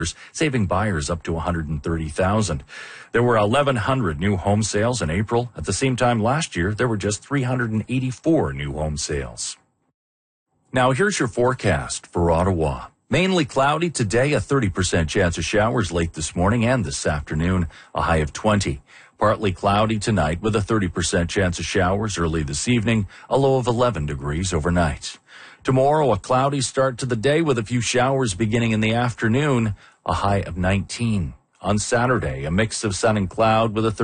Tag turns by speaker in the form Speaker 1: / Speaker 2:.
Speaker 1: saving buyers up to $130,000. There were 1,100 new home sales in April. At the same time last year, there were just 384 new home sales. Now here's your forecast for Ottawa. Mainly cloudy today, a 30% chance of showers late this morning and this afternoon, a high of 20. Partly cloudy tonight with a 30% chance of showers early this evening, a low of 11 degrees overnight. Tomorrow, a cloudy start to the day with a few showers beginning in the afternoon, a high of 19. On Saturday, a mix of sun and cloud with a